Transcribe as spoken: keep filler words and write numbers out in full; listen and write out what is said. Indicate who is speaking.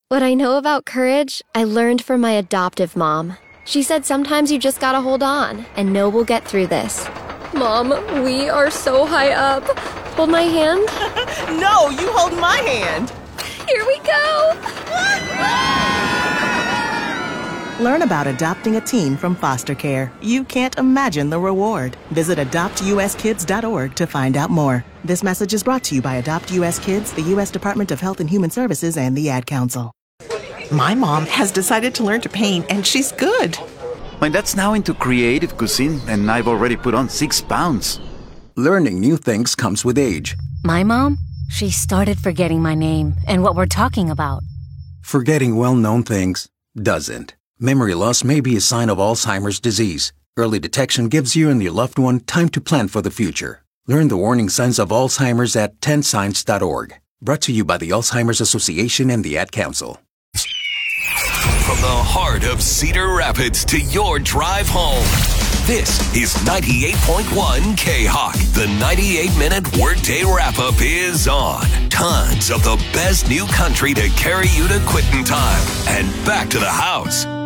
Speaker 1: What I know about courage, I learned from my adoptive mom. She said sometimes you just gotta hold on and know we'll get through this. Mom, we are so high up. Hold my hand.
Speaker 2: No, you hold my hand.
Speaker 1: Here we go.
Speaker 2: Learn about adopting a teen from foster care. You can't imagine the reward. Visit adopt u s kids dot org to find out more. This message is brought to you by Adopt U S Kids, the U S Department of Health and Human Services, and the Ad Council.
Speaker 3: My mom has decided to learn to paint, and she's good.
Speaker 4: My dad's now into creative cuisine, and I've already put on six pounds.
Speaker 5: Learning new things comes with age.
Speaker 6: My mom, she started forgetting my name and what we're talking about.
Speaker 5: Forgetting well-known things doesn't. Memory loss may be a sign of Alzheimer's disease. Early detection gives you and your loved one time to plan for the future. Learn the warning signs of Alzheimer's at ten signs dot org. Brought to you by the Alzheimer's Association and the Ad Council.
Speaker 7: From the heart of Cedar Rapids to your drive home, this is ninety-eight point one K-Hawk. The ninety-eight minute Workday Wrap-Up is on. Tons of the best new country to carry you to quitting time and back to the house.